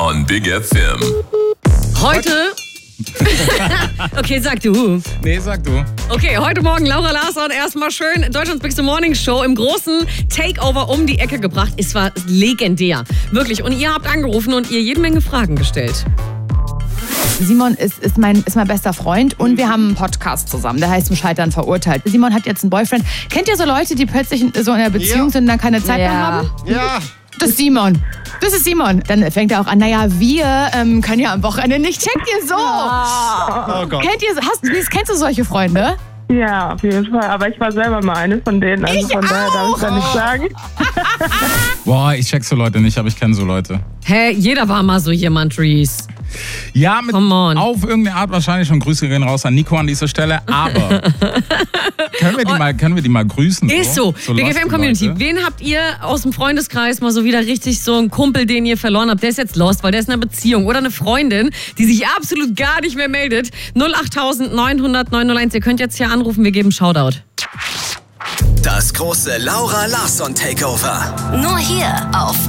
on Big FM. Heute... Okay, sag du. Nee, sag du. Okay, heute Morgen Laura Larsson erstmal schön Deutschlands Big Morning Show im großen Takeover um die Ecke gebracht. Es war legendär. Wirklich. Und ihr habt angerufen und ihr jede Menge Fragen gestellt. Simon ist mein bester Freund und wir haben einen Podcast zusammen, der heißt Zum Scheitern verurteilt. Simon hat jetzt einen Boyfriend. Kennt ihr so Leute, die plötzlich so in einer Beziehung sind und dann keine Zeit mehr haben? Ja. Das ist Simon. Das ist Simon. Dann fängt er auch an, naja, wir können ja am Wochenende nicht. Checkt ihr so? Oh Gott. Kennst du solche Freunde? Ja, auf jeden Fall. Aber ich war selber mal eine von denen. Also von daher darf ich da nicht sagen. Boah, ich check so Leute nicht, aber ich kenne so Leute. Hä, jeder war mal so jemand, Reese. Ja, mit Come on. auf irgendeine Art wahrscheinlich schon. Grüße gehen raus an Nico an dieser Stelle. Aber können wir die mal grüßen? Ist so. Big FM Community. Leute. Wen habt ihr aus dem Freundeskreis mal so wieder richtig so einen Kumpel, den ihr verloren habt? Der ist jetzt lost, weil der ist in einer Beziehung. Oder eine Freundin, die sich absolut gar nicht mehr meldet. 08900 901. Ihr könnt jetzt hier anrufen. Wir geben Shoutout. Das große Laura Larsson Takeover. Nur hier auf